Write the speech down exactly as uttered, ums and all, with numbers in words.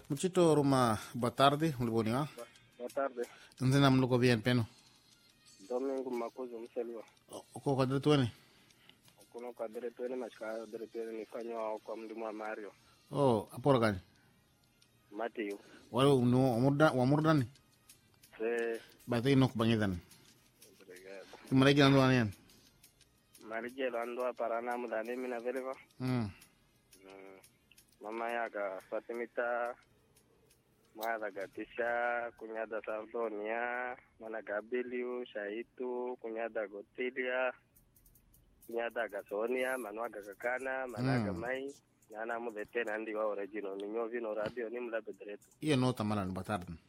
Muchito Roma, boa tarde, Mulbonia. Boa tarde. Nzina mluko bien peno. Domingo Makuzo Mselwa. Uko kwa dretuene? Kuno kwa dretuene machika dretuene nifanywa kwa mdimu wa Mario. Oh, apora gani? Matthew. Wale uno amurda wa murdani. Se Bata ino kubangidan. Kumarege ando anian. Marije lando parana mudane mina veleva. Mm. Mama yaga Fatimita Mwana Gatisha, kunyada Sardonia, Mana Gabiliu, Shaitu, kunyada Gotilia, kunyada Gasonia, Manuaga Kakana, Managa mm. Mai, Nana Mudete Nandi wa original, Ninyo Vino Radio, Nimla Bedretu. Iyo nota malan batardan.